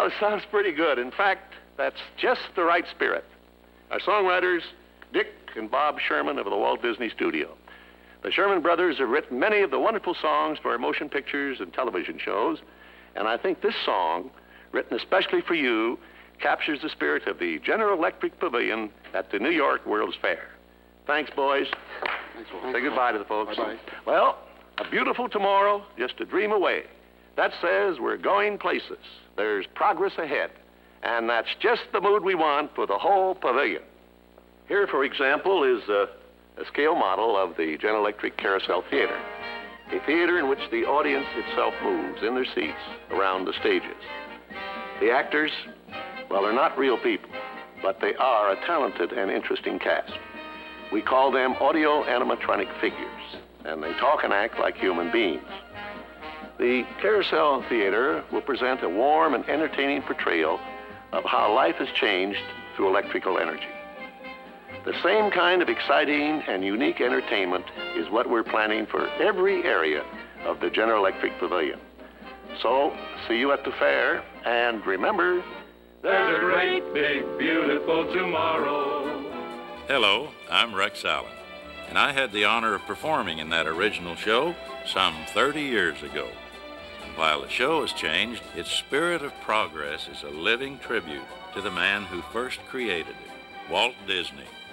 Well, it sounds pretty good. In fact, that's just the right spirit. Our songwriters, Dick and Bob Sherman of the Walt Disney Studio. The Sherman brothers have written many of the wonderful songs for our motion pictures and television shows, and I think this song, written especially for you, captures the spirit of the General Electric Pavilion at the New York World's Fair. Thanks, boys. Thanks, Walt. Say goodbye to the folks. Bye-bye. Well, a beautiful tomorrow, just a dream away. That says we're going places. There's progress ahead. And that's just the mood we want for the whole pavilion. Here, for example, is a scale model of the General Electric Carousel Theater, a theater in which the audience itself moves in their seats around the stages. The actors, well, they're not real people, but they are a talented and interesting cast. We call them audio animatronic figures, and they talk and act like human beings. The Carousel Theater will present a warm and entertaining portrayal of how life has changed through electrical energy. The same kind of exciting and unique entertainment is what we're planning for every area of the General Electric Pavilion. So, see you at the fair, and remember, there's a great, big, beautiful tomorrow. Hello, I'm Rex Allen, and I had the honor of performing in that original show some 30 years ago. While the show has changed, its spirit of progress is a living tribute to the man who first created it, Walt Disney.